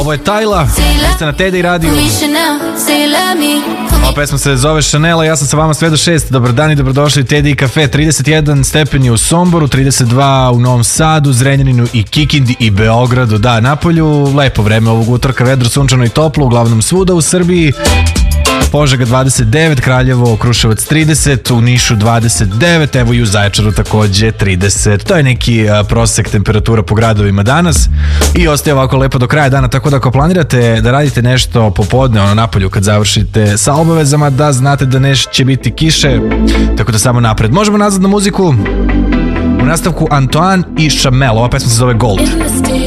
Ovo je Tajla, ste na Teddy radiju. Ova pesma se zove Chanel, ja sam sa vama sve do 6. Dobar dan i dobrodošli u Teddy Cafe. 31 stepeni u Somboru, 32 u Novom Sadu, Zrenjaninu i Kikindi i Beogradu. Da, napolju lepo vreme ovog utorka, vedro, sunčano i toplo, uglavnom svuda u Srbiji. Požega 29, Kraljevo, Kruševac 30, u Nišu 29, evo i u Zaječaru takođe 30. To je neki prosek temperatura po gradovima danas i ostaje ovako lepo do kraja dana, tako da ako planirate da radite nešto popodne, napolju kad završite sa obavezama, da znate da neće biti kiše, tako da samo napred. Možemo nazad na muziku. U nastavku Antoine i Chamel, ova pesma se zove Gold.